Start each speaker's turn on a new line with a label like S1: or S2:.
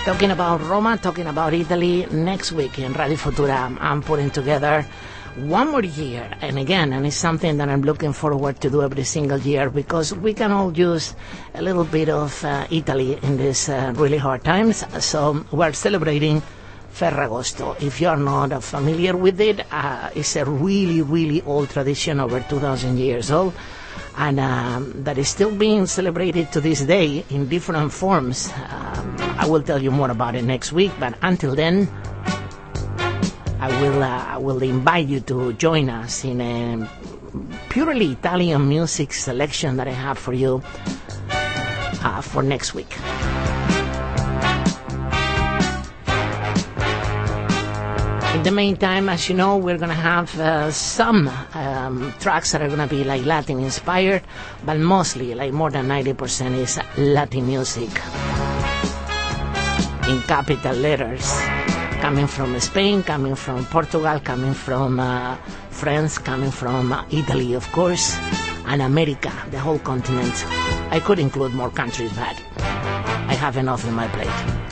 S1: Talking about Roma, talking about Italy, next week in Radio Futura, I'm putting together one more year. And again, and it's something that I'm looking forward to do every single year because we can all use a little bit of Italy in these really hard times. So we're celebrating Ferragosto. If you're not familiar with it, it's a really, really old tradition, over 2,000 years old. And that is still being celebrated to this day in different forms. I will tell you more about it next week, but until then, I will invite you to join us in a purely Italian music selection that I have for you for next week. In the meantime, as you know, we're going to have some tracks that are going to be like Latin inspired, but mostly, like more than 90% is Latin music in capital letters, coming from Spain, coming from Portugal, coming from France, coming from Italy, of course, and America, the whole continent. I could include more countries, but I have enough on my plate.